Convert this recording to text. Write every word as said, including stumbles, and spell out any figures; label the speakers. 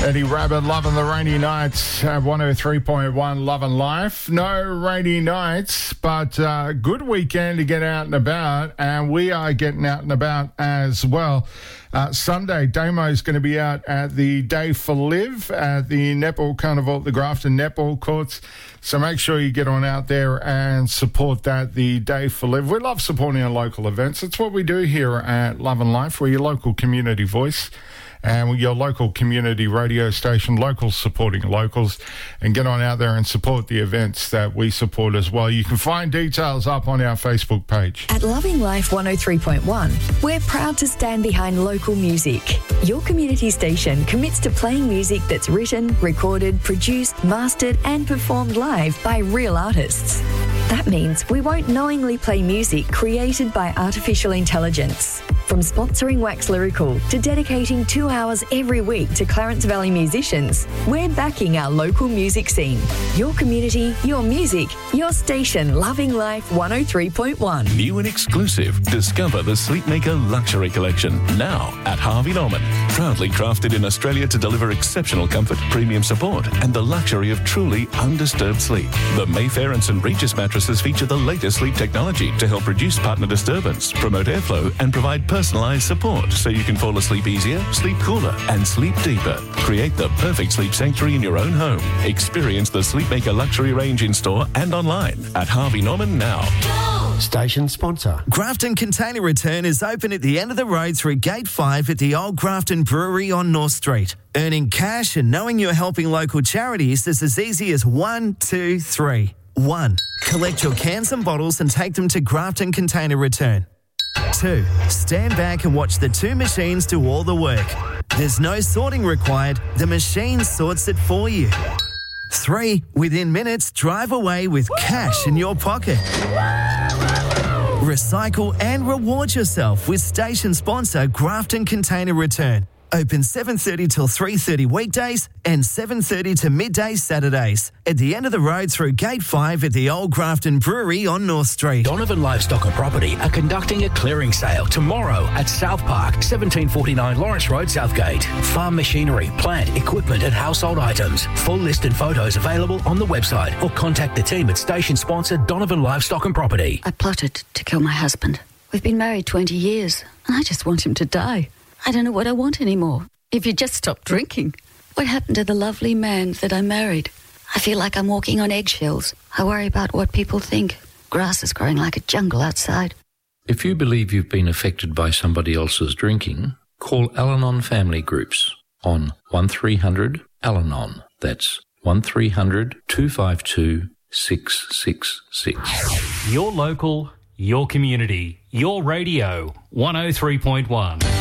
Speaker 1: Eddie Rabbit, loving the rainy nights at one oh three point one Love and Life. No rainy nights, but uh, good weekend to get out and about, and we are getting out and about as well. Uh, Sunday, Damo's going to be out at the Day for Live at the Netball Carnival at the Grafton Netball Courts. So make sure you get on out there and support that, the Day for Live. We love supporting our local events. It's what we do here at Love and Life. We're your local community voice. And with your local community radio station, locals supporting locals, and get on out there and support the events that we support as well. You can find details up on our Facebook page.
Speaker 2: At Loving Life one oh three point one, we're proud to stand behind local music. Your community station commits to playing music that's written, recorded, produced, mastered and performed live by real artists. That means we won't knowingly play music created by artificial intelligence. From sponsoring Wax Lyrical to dedicating two hours every week to Clarence Valley musicians, we're backing our local music scene. Your community, your music, your station, Loving Life one oh three point one.
Speaker 3: New and exclusive. Discover the Sleepmaker Luxury Collection now at Harvey Norman. Proudly crafted in Australia to deliver exceptional comfort, premium support and the luxury of truly undisturbed sleep. The Mayfair and St Regis mattresses feature the latest sleep technology to help reduce partner disturbance, promote airflow and provide personalised support so you can fall asleep easier, sleep cooler and sleep deeper. Create the perfect sleep sanctuary in your own home. Experience the Sleepmaker Luxury range in store and online at Harvey Norman now.
Speaker 4: Station sponsor.
Speaker 5: Grafton Container Return is open at the end of the road through Gate five at the Old Grafton Brewery on North Street. Earning cash and knowing you're helping local charities is as easy as one, two, three. One, collect your cans and bottles and take them to Grafton Container Return. Two, stand back and watch the two machines do all the work. There's no sorting required. The machine sorts it for you. Three, within minutes, drive away with cash in your pocket. Recycle and reward yourself with station sponsor Grafton Container Return. Open seven thirty till three thirty weekdays and seven thirty to midday Saturdays. At the end of the road through Gate five at the Old Grafton Brewery on North Street.
Speaker 6: Donovan Livestock and Property are conducting a clearing sale tomorrow at South Park, seventeen forty-nine Lawrence Road, Southgate. Farm machinery, plant, equipment and household items. Full list and photos available on the website or contact the team at station sponsor Donovan Livestock and Property.
Speaker 7: I plotted to kill my husband. We've been married twenty years and I just want him to die. I don't know what I want anymore. If you just stop drinking. What happened to the lovely man that I married? I feel like I'm walking on eggshells. I worry about what people think. Grass is growing like a jungle outside.
Speaker 8: If you believe you've been affected by somebody else's drinking, call Al-Anon Family Groups on one three hundred Al-Anon. That's one three hundred two five two six six six.
Speaker 9: Your local, your community, your radio, one oh three point one.